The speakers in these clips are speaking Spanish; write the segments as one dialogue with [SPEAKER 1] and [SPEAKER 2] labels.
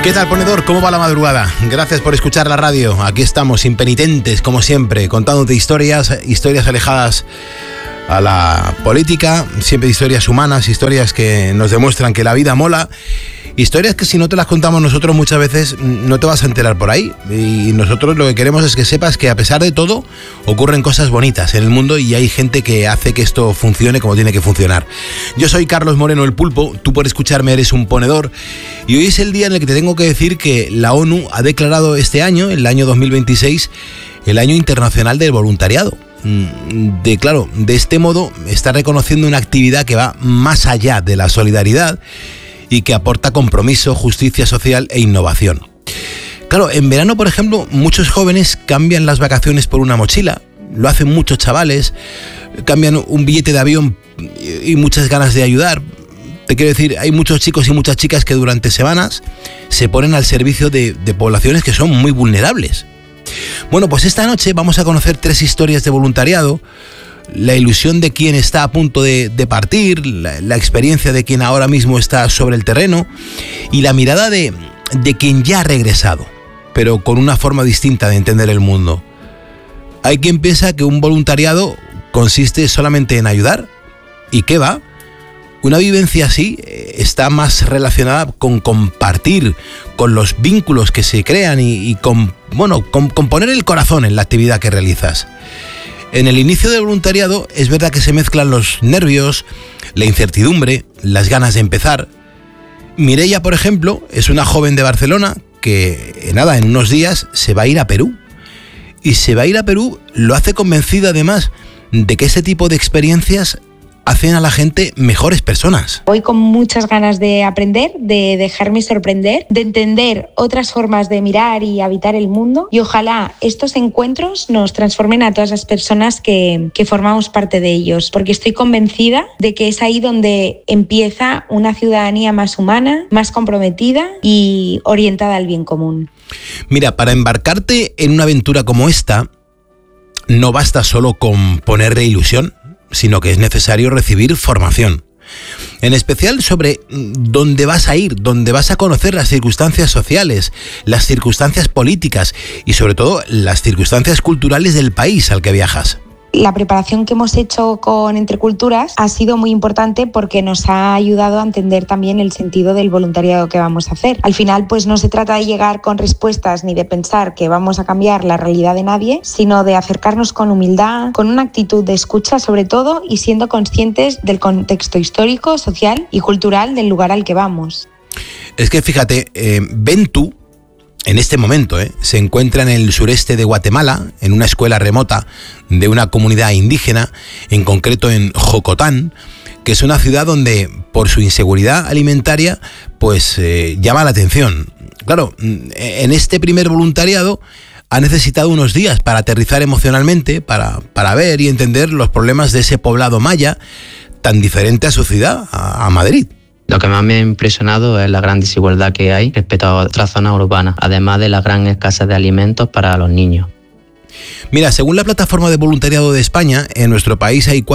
[SPEAKER 1] ¿Qué tal, ponedor? ¿Cómo va la madrugada? Gracias por escuchar la radio. Aquí estamos, impenitentes, como siempre, contándote historias alejadas a la política, siempre historias humanas, historias que nos demuestran que la vida mola, historias que si no te las contamos nosotros muchas veces no te vas a enterar por ahí. Y nosotros lo que queremos es que sepas que a pesar de todo ocurren cosas bonitas en el mundo y hay gente que hace que esto funcione como tiene que funcionar. Yo soy Carlos Moreno, el Pulpo, tú por escucharme eres un ponedor y hoy es el día en el que te tengo que decir que la ONU ha declarado este año, el año 2026, el Año Internacional del Voluntariado. De este modo está reconociendo una actividad que va más allá de la solidaridad y que aporta compromiso, justicia social e innovación. Claro, en verano, por ejemplo, muchos jóvenes cambian las vacaciones por una mochila, lo hacen muchos chavales, cambian un billete de avión y muchas ganas de ayudar. Te quiero decir, hay muchos chicos y muchas chicas que durante semanas se ponen al servicio de poblaciones que son muy vulnerables. Bueno, pues esta noche vamos a conocer 3 historias de voluntariado, la ilusión de quien está a punto de partir, la experiencia de quien ahora mismo está sobre el terreno y la mirada de quien ya ha regresado, pero con una forma distinta de entender el mundo. Hay quien piensa que un voluntariado consiste solamente en ayudar, ¿y qué va? Una vivencia así está más relacionada con compartir, con los vínculos que se crean y con poner el corazón en la actividad que realizas. En el inicio del voluntariado es verdad que se mezclan los nervios, la incertidumbre, las ganas de empezar. Mireia, por ejemplo, es una joven de Barcelona que, en unos días se va a ir a Perú. Y se va a ir a Perú, lo hace convencida además de que ese tipo de experiencias hacen a la gente mejores personas.
[SPEAKER 2] Voy con muchas ganas de aprender, de dejarme sorprender, de entender otras formas de mirar y habitar el mundo y ojalá estos encuentros nos transformen a todas las personas que formamos parte de ellos, porque estoy convencida de que es ahí donde empieza una ciudadanía más humana, más comprometida y orientada al bien común.
[SPEAKER 1] Mira, para embarcarte en una aventura como esta, no basta solo con ponerle ilusión, sino que es necesario recibir formación. En especial sobre dónde vas a ir, dónde vas a conocer las circunstancias sociales, las circunstancias políticas y sobre todo las circunstancias culturales del país al que viajas.
[SPEAKER 2] La preparación que hemos hecho con Entre Culturas ha sido muy importante porque nos ha ayudado a entender también el sentido del voluntariado que vamos a hacer. Al final, pues no se trata de llegar con respuestas ni de pensar que vamos a cambiar la realidad de nadie, sino de acercarnos con humildad, con una actitud de escucha sobre todo y siendo conscientes del contexto histórico, social y cultural del lugar al que vamos.
[SPEAKER 1] Es que fíjate, Ventu, en este momento, se encuentra en el sureste de Guatemala, en una escuela remota de una comunidad indígena, en concreto en Jocotán, que es una ciudad donde, por su inseguridad alimentaria, pues llama la atención. Claro, en este primer voluntariado ha necesitado unos días para aterrizar emocionalmente, para ver y entender los problemas de ese poblado maya, tan diferente a su ciudad, a Madrid.
[SPEAKER 3] Lo que más me ha impresionado es la gran desigualdad que hay respecto a otras zonas urbanas, además de la gran escasez de alimentos para los niños.
[SPEAKER 1] Mira, según la plataforma de voluntariado de España, en nuestro país hay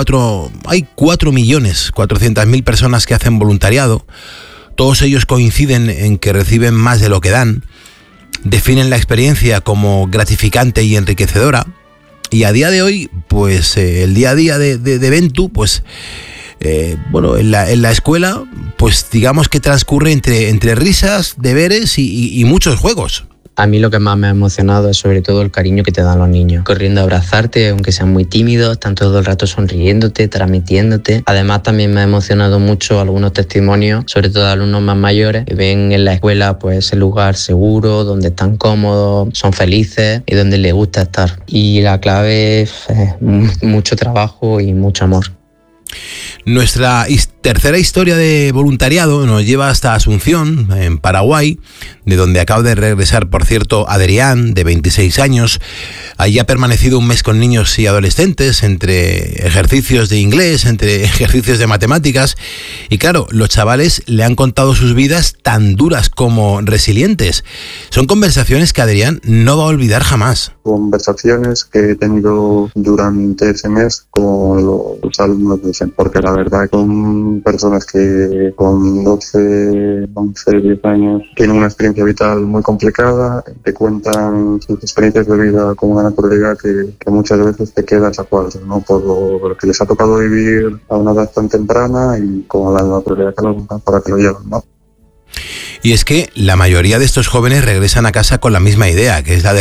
[SPEAKER 1] 4.400.000 personas que hacen voluntariado. Todos ellos coinciden en que reciben más de lo que dan, definen la experiencia como gratificante y enriquecedora. Y a día de hoy, pues el día a día de Ventu, pues en la escuela, pues digamos que transcurre entre risas, deberes y muchos juegos.
[SPEAKER 3] A mí lo que más me ha emocionado es sobre todo el cariño que te dan los niños, corriendo a abrazarte, aunque sean muy tímidos, están todo el rato sonriéndote, transmitiéndote. Además también me ha emocionado mucho algunos testimonios, sobre todo de alumnos más mayores, que ven en la escuela pues el lugar seguro, donde están cómodos, son felices y donde les gusta estar. Y la clave es mucho trabajo y mucho amor.
[SPEAKER 1] Nuestra tercera historia de voluntariado nos lleva hasta Asunción, en Paraguay, de donde acaba de regresar, por cierto, Adrián, de 26 años. Allí ha permanecido un mes con niños y adolescentes, entre ejercicios de inglés, entre ejercicios de matemáticas. Y claro, los chavales le han contado sus vidas tan duras como resilientes. Son conversaciones que Adrián no va a olvidar jamás.
[SPEAKER 4] Conversaciones que he tenido durante ese mes con los alumnos, porque la verdad con son personas que con 12, 11, 10 años tienen una experiencia vital muy complicada, te cuentan sus experiencias de vida con una naturalidad que muchas veces te quedas a cuadros, ¿no? Por lo que les ha tocado vivir a una edad tan temprana y con la naturalidad para que lo llevan, ¿no?
[SPEAKER 1] Y es que la mayoría de estos jóvenes regresan a casa con la misma idea, que es la de